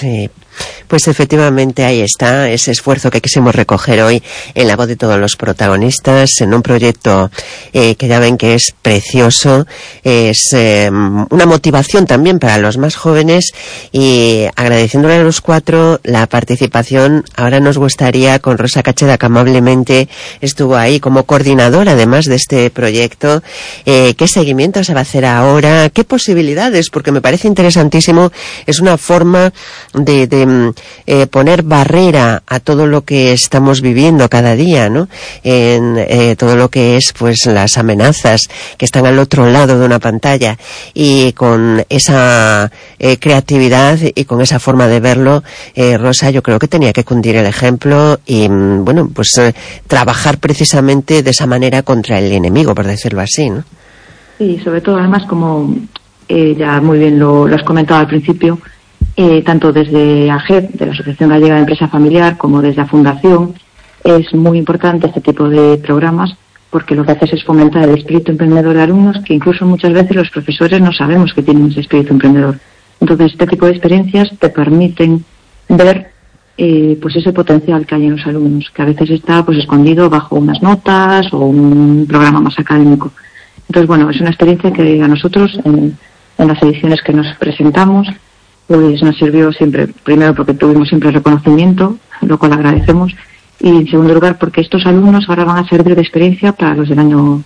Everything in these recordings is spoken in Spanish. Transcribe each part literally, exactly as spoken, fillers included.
Sí, pues efectivamente ahí está ese esfuerzo que quisimos recoger hoy en la voz de todos los protagonistas, en un proyecto eh, que ya ven que es precioso, es eh, una motivación también para los más jóvenes, y agradeciéndole a los cuatro la participación. Ahora nos gustaría, con Rosa Cacheda, que amablemente estuvo ahí como coordinadora además de este proyecto, eh, qué seguimiento se va a hacer ahora, qué posibilidades, porque me parece interesantísimo, es una forma de, de eh, poner barrera a todo lo que estamos viviendo cada día, ¿no? En eh, todo lo que es, pues, las amenazas que están al otro lado de una pantalla, y con esa eh, creatividad y con esa forma de verlo, eh, Rosa, yo creo que tenía que cundir el ejemplo y, bueno, pues eh, trabajar precisamente de esa manera contra el enemigo, por decirlo así, ¿no? Sí, sobre todo, además, como eh, ya muy bien lo, lo has comentado al principio, Eh, tanto desde A G E P, de la Asociación Gallega de Empresa Familiar, como desde la Fundación, es muy importante este tipo de programas, porque lo que hace es fomentar el espíritu emprendedor de alumnos, que incluso muchas veces los profesores no sabemos que tienen ese espíritu emprendedor. Entonces, este tipo de experiencias te permiten ver eh, pues ese potencial que hay en los alumnos, que a veces está, pues, escondido bajo unas notas o un programa más académico. Entonces, bueno, es una experiencia que a nosotros, en, en las ediciones que nos presentamos, pues nos sirvió siempre, primero porque tuvimos siempre reconocimiento, lo cual agradecemos, y en segundo lugar porque estos alumnos ahora van a servir de experiencia para los del año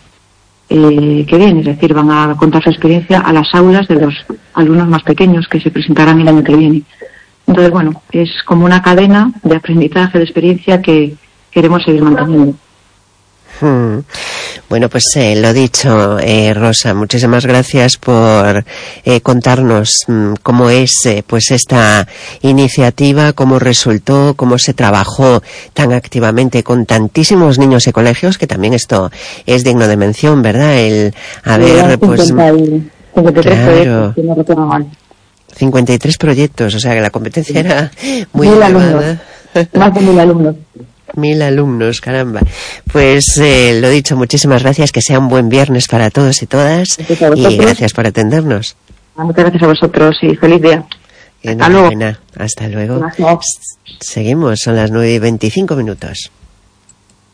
eh, que viene, es decir, van a contar su experiencia a las aulas de los alumnos más pequeños que se presentarán el año que viene. Entonces, bueno, es como una cadena de aprendizaje, de experiencia que queremos seguir manteniendo. Hmm. Bueno, pues eh, lo dicho, eh, Rosa, muchísimas gracias por eh, contarnos mm, cómo es eh, pues esta iniciativa, cómo resultó, cómo se trabajó tan activamente con tantísimos niños y colegios, que también esto es digno de mención, ¿verdad? El haber, sí, pues, cincuenta y tres claro, proyectos, si no recuerdo mal. cincuenta y tres proyectos, o sea que la competencia sí. era muy mil elevada. Alumnos, más de mil alumnos. Mil alumnos, caramba. Pues eh, lo dicho, muchísimas gracias, que sea un buen viernes para todos y todas, y gracias por atendernos. Muchas gracias a vosotros y feliz día. Hasta luego. Hasta luego. Seguimos, son las nueve y veinticinco minutos.